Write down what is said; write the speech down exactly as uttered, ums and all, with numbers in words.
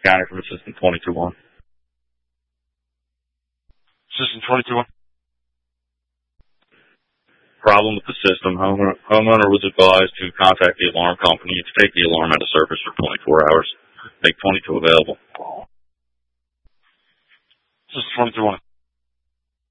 County from Assistant twenty-two one. Assistant twenty-two one. Problem with the system. Homeowner, homeowner was advised to contact the alarm company to take the alarm out of service for twenty-four hours. Make twenty-two available. Assistant twenty-two one.